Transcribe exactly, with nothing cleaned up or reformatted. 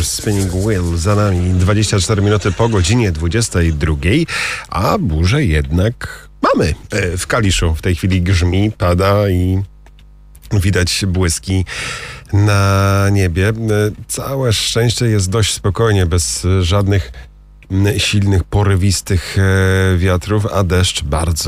Spinning Wheel za nami, dwadzieścia cztery minuty po godzinie dwudziestej drugiej, a burzę jednak mamy. W Kaliszu w tej chwili grzmi, pada i widać błyski na niebie. Całe szczęście jest dość spokojnie, bez żadnych silnych, porywistych wiatrów, a deszcz bardzo